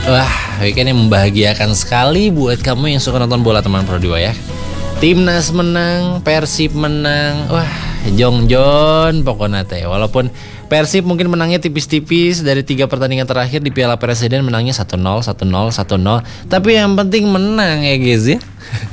Wah, weekend yang membahagiakan sekali buat kamu yang suka nonton bola teman Pro 2 ya. Timnas menang, Persib menang. Wah, jongjon pokoknya teh. Walaupun Persib mungkin menangnya tipis-tipis dari 3 pertandingan terakhir di Piala Presiden, menangnya 1-0, 1-0, 1-0. Tapi yang penting menang ya guys ya.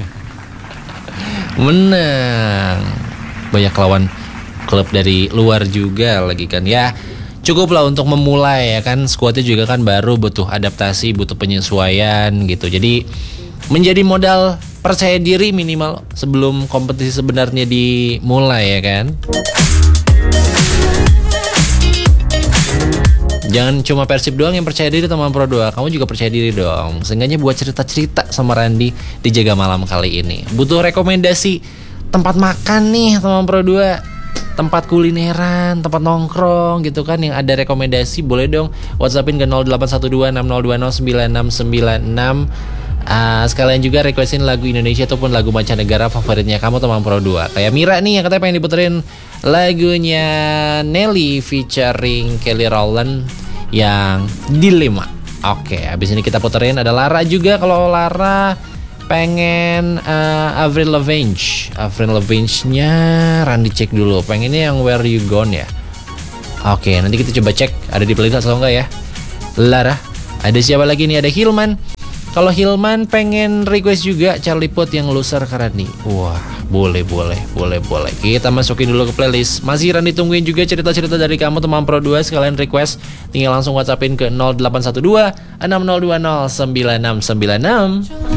Menang. Banyak lawan klub dari luar juga lagi kan ya. Cukup lah untuk memulai ya kan. Skuadnya juga kan baru, butuh adaptasi, butuh penyesuaian gitu. Jadi menjadi modal percaya diri minimal sebelum kompetisi sebenarnya dimulai ya kan. Jangan cuma Persib doang yang percaya diri teman Pro 2, kamu juga percaya diri dong. Seenggaknya buat cerita-cerita sama Randy di Jaga Malam kali ini. Butuh rekomendasi tempat makan nih teman Pro 2, tempat kulineran, tempat nongkrong gitu kan, yang ada rekomendasi boleh dong WhatsAppin ke 081260209696. Sekalian juga requestin lagu Indonesia ataupun lagu mancanegara favoritnya kamu teman Pro 2. Kayak Mira nih yang katanya pengen diputerin lagunya Nelly featuring Kelly Rowland yang Dilema. Oke, habis ini kita puterin ada Lara juga. Kalau Lara pengen Avril Lavigne. Avril Lavigne-nya Randy cek dulu. Pengennya yang Where You Gone ya. Oke, nanti kita coba cek ada di playlist atau enggak ya. Lara. Ada siapa lagi nih? Ada Hilman. Kalau Hilman pengen request juga Charlie Puth yang Loser ke Randy. Wah, boleh. Kita masukin dulu ke playlist. Masih Randy tungguin juga cerita-cerita dari kamu teman Pro 2. Sekalian request, tinggal langsung WhatsAppin ke 0812 6020 9696.